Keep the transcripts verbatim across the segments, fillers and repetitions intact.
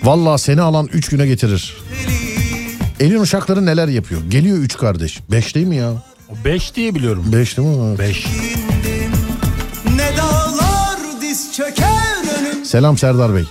Vallahi seni alan üç güne getirir. Elin uşakları neler yapıyor? Geliyor üç kardeş. Beş değil mi ya? O beş diye biliyorum. Beş değil mi? Evet. Beş. Ne dağlar diz çöker önüm. Selam Serdar Bey.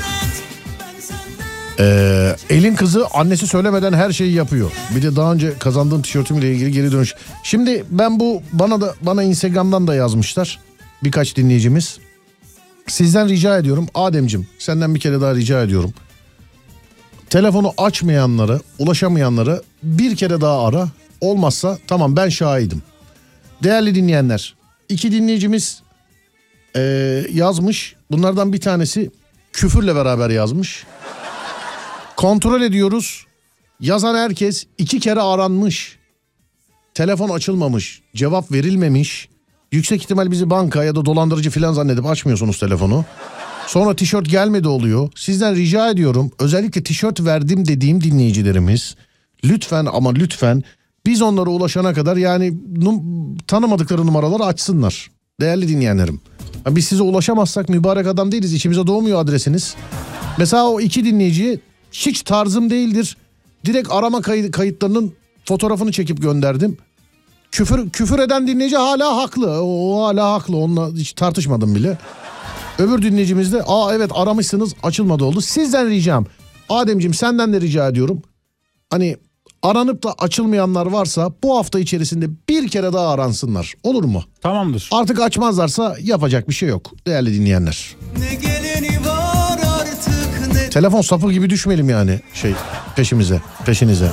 Ee, elin kızı annesi söylemeden her şeyi yapıyor. Bir de daha önce kazandığım tişörtümle ilgili geri dönüş. Şimdi ben bu bana da bana Instagram'dan da yazmışlar birkaç dinleyicimiz. Sizden rica ediyorum Ademciğim, senden bir kere daha rica ediyorum. Telefonu açmayanları, ulaşamayanları bir kere daha ara. Olmazsa tamam, ben şahidim. Değerli dinleyenler, iki dinleyicimiz ee, yazmış. Bunlardan bir tanesi küfürle beraber yazmış. Kontrol ediyoruz. Yazan herkes iki kere aranmış. Telefon açılmamış. Cevap verilmemiş. Yüksek ihtimal bizi banka ya da dolandırıcı falan zannedip açmıyorsunuz telefonu. Sonra tişört gelmedi oluyor. Sizden rica ediyorum. Özellikle tişört verdim dediğim dinleyicilerimiz. Lütfen ama lütfen biz onlara ulaşana kadar yani num- tanımadıkları numaraları açsınlar. Değerli dinleyenlerim. Biz size ulaşamazsak mübarek adam değiliz. İçimize doğmuyor adresiniz. Mesela o iki dinleyiciye hiç tarzım değildir. Direkt arama kayıt, kayıtlarının fotoğrafını çekip gönderdim. Küfür küfür eden dinleyici hala haklı. O hala haklı. Onunla hiç tartışmadım bile. Öbür dinleyicimiz de aa evet aramışsınız açılmadı oldu. Sizden ricam Ademciğim, senden de rica ediyorum. Hani aranıp da açılmayanlar varsa bu hafta içerisinde bir kere daha aransınlar. Olur mu? Tamamdır. Artık açmazlarsa yapacak bir şey yok değerli dinleyenler. Ne geleni var artık ne Telefon sapı gibi düşmeyelim yani şey peşimize, peşinize.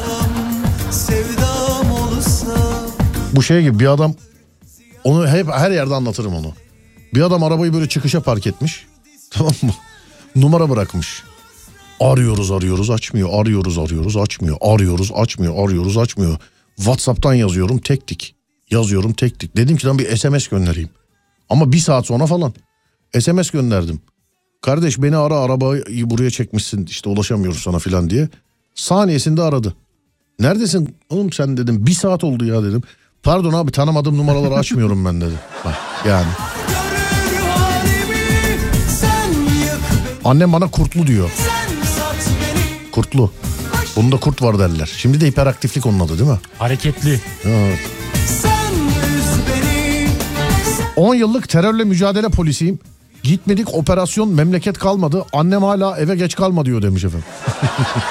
sevdam olsa. Bu şey gibi bir adam, onu hep her yerde anlatırım onu. Bir adam arabayı böyle çıkışa park etmiş. Tamam mı? Numara bırakmış. Arıyoruz arıyoruz açmıyor. Arıyoruz arıyoruz açmıyor. Arıyoruz açmıyor. Arıyoruz açmıyor. WhatsApp'tan yazıyorum tek tik. Yazıyorum tek tik. Dedim ki lan bir S M S göndereyim. Ama bir saat sonra falan. S M S gönderdim. Kardeş beni ara, arabayı buraya çekmişsin işte ulaşamıyoruz sana falan diye. Saniyesinde aradı. Neredesin oğlum sen dedim. Bir saat oldu ya dedim. Pardon abi tanımadığım numaraları açmıyorum ben dedi. Bak yani. Annem bana kurtlu diyor. Kurtlu. Bunda kurt var derler. Şimdi de hiperaktiflik onun adı değil mi? Hareketli. Evet. on yıllık terörle mücadele polisiyim. Gitmedik operasyon memleket kalmadı. Annem hala eve geç kalma diyor demiş efendim.